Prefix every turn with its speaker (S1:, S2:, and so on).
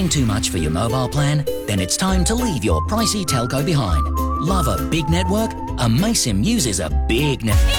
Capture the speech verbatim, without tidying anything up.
S1: too much for your mobile plan? Then it's time to leave your pricey telco behind. Love a big network? Amaysim uses a big network.